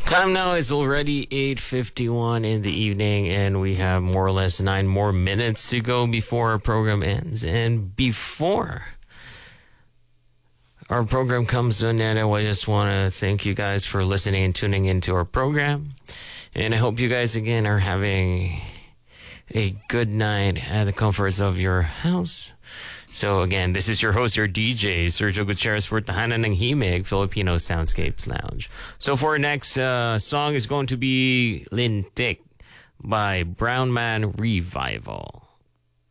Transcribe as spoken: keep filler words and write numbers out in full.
Time now is already eight fifty-one in the evening, and we have more or less nine more minutes to go before our program ends. And before our program comes to an end, I just want to thank you guys for listening and tuning into our program. And I hope you guys, again, are having a good night at the comforts of your house. So again, this is your host, your D J, Sergio Gutierrez for Tahanan ng Himig, Filipino Soundscapes Lounge. So for our next uh, song is going to be Lintik by Brown Man Revival.